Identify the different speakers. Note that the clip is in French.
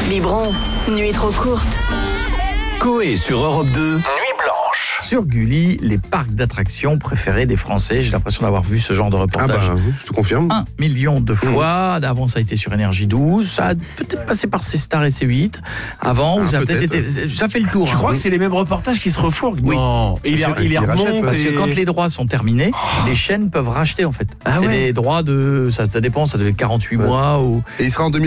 Speaker 1: Biberon, nuit trop courte.
Speaker 2: Coé sur Europe 2, Nuit Blanche.
Speaker 3: Sur Gulli, les parcs d'attractions préférés des Français. J'ai l'impression d'avoir vu ce genre de reportage.
Speaker 4: Oui, je te confirme.
Speaker 3: 1 million de fois. Avant, ça a été sur Énergie 12. Ça a peut-être passé par C-Star et C8. Avant, où ça a peut-être été... Ça fait le tour.
Speaker 5: Je crois que c'est les mêmes reportages qui se refourguent.
Speaker 3: Oui.
Speaker 5: Non. Et il les remonte.
Speaker 3: Parce que quand les droits sont terminés, les chaînes peuvent racheter en fait. C'est des droits de... Ça dépend, ça devait être 48 mois ou...
Speaker 4: Et il sera en